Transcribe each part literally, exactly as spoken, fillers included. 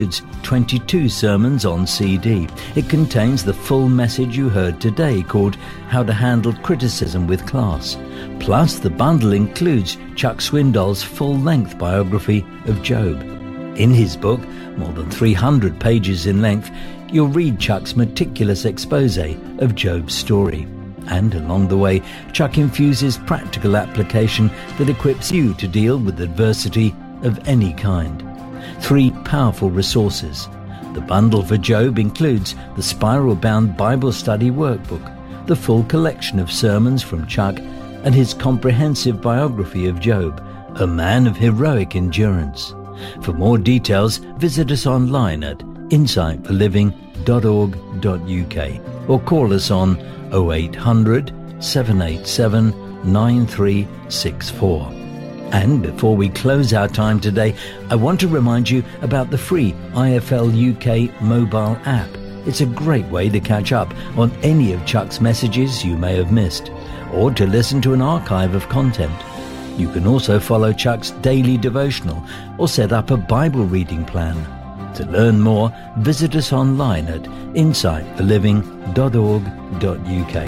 It's twenty-two sermons on C D. It contains the full message you heard today called How to Handle Criticism with Class. Plus, the bundle includes Chuck Swindoll's full-length biography of Job. In his book, more than three hundred pages in length, you'll read Chuck's meticulous expose of Job's story. And along the way, Chuck infuses practical application that equips you to deal with adversity of any kind. Three powerful resources. The bundle for Job includes the spiral-bound Bible study workbook, the full collection of sermons from Chuck, and his comprehensive biography of Job, a man of heroic endurance. For more details, visit us online at insight for living dot org dot U K or call us on oh eight hundred, seven eight seven, nine three six four. And before we close our time today, I want to remind you about the free I F L U K mobile app. It's a great way to catch up on any of Chuck's messages you may have missed, or to listen to an archive of content. You can also follow Chuck's daily devotional or set up a Bible reading plan. To learn more, visit us online at insight for living dot org dot U K.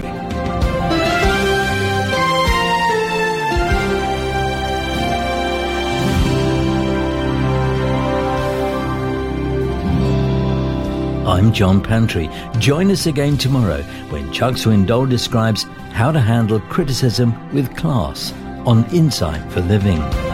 I'm John Pantry. Join us again tomorrow when Chuck Swindoll describes how to handle criticism with class on Insight for Living.